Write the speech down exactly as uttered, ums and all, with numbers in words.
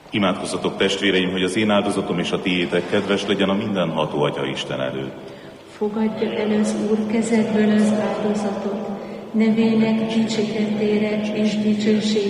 Imádkozzatok, testvéreim, hogy az én áldozatom és a tiétek kedves legyen a mindenható Atya Isten előtt. Fogadja el az Úr kezedből az áldozatot, nevének dicséretére és dicsőségére.